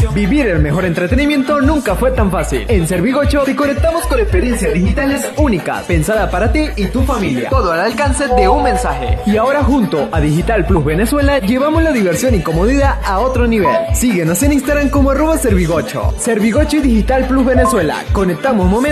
Vivir el mejor entretenimiento nunca fue tan fácil. En Servigocho te conectamos con experiencias digitales únicas, pensada para ti y tu familia. Todo al alcance de un mensaje. Y ahora junto a Digital Plus Venezuela llevamos la diversión y comodidad a otro nivel. Síguenos en Instagram como @Servigocho. Servigocho y Digital Plus Venezuela. Conectamos momentos